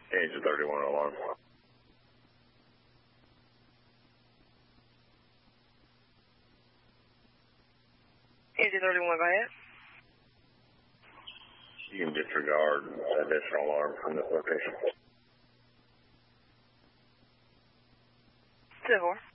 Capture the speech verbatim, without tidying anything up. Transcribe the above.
Engine thirty-one alarm. Engine thirty-one, go ahead. You can disregard additional alarm from this location. ten four.